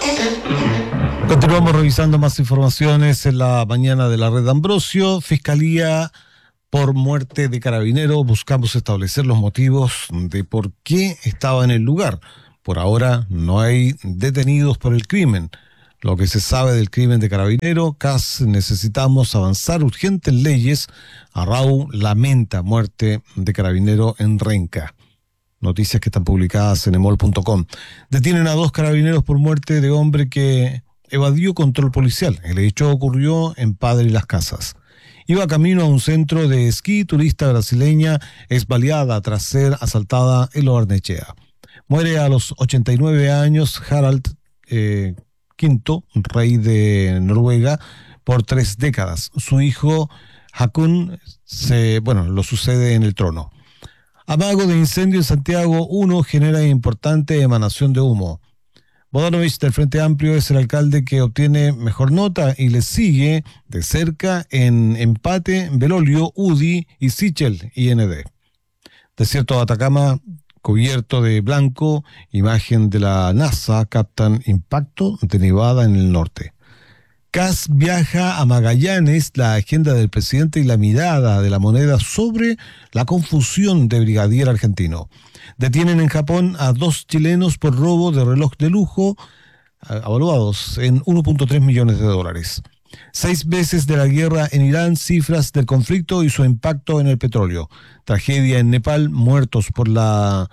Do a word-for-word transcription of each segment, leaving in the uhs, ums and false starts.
Continuamos revisando más informaciones en la mañana de la red Ambrosio. Fiscalía por muerte de carabinero. Buscamos establecer los motivos de por qué estaba en el lugar. Por ahora no hay detenidos por el crimen. Lo que se sabe del crimen de carabinero, C A S, necesitamos avanzar urgentes leyes. Arrau lamenta muerte de carabinero en Renca. Noticias que están publicadas en emol punto com. Detienen a dos carabineros por muerte de hombre que evadió control policial. El hecho ocurrió en Padre Las Casas. Iba camino a un centro de esquí. Turista brasileña es baleada tras ser asaltada en Lo Barnechea. Muere a los ochenta y nueve años Harald eh, V, rey de Noruega, por tres décadas. Su hijo Hakun se, bueno, lo sucede en el trono. Amago de incendio en Santiago uno genera importante emanación de humo. Bodanovich del Frente Amplio es el alcalde que obtiene mejor nota y le sigue de cerca en empate Belolio, U D I y Sichel, I N D. Desierto de Atacama cubierto de blanco, imagen de la NASA, captan impacto de nevada en el norte. C A S viaja a Magallanes, la agenda del presidente y la mirada de la moneda sobre la confusión de brigadier argentino. Detienen en Japón a dos chilenos por robo de reloj de lujo, evaluados en uno punto tres millones de dólares. Seis meses de la guerra en Irán, cifras del conflicto y su impacto en el petróleo. Tragedia en Nepal, muertos por la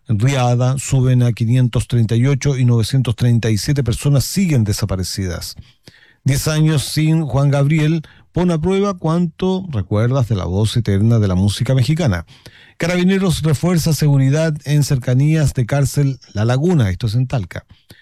riada suben a quinientos treinta y ocho y novecientas treinta y siete personas siguen desaparecidas. Diez años sin Juan Gabriel pone a prueba cuánto recuerdas de la voz eterna de la música mexicana. Carabineros refuerza seguridad en cercanías de cárcel La Laguna, esto es en Talca.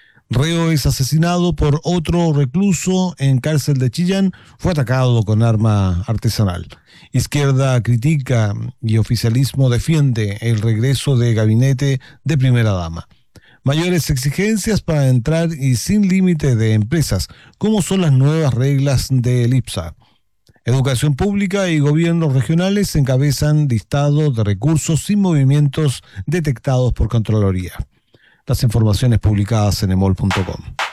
Reo es asesinado por otro recluso en cárcel de Chillán, fue atacado con arma artesanal. Izquierda critica y oficialismo defiende el regreso de gabinete de primera dama. Mayores exigencias para entrar y sin límite de empresas. ¿Cómo son las nuevas reglas del IPSA? Educación pública y gobiernos regionales encabezan listado de recursos sin movimientos detectados por Contraloría. Las informaciones publicadas en emol punto com.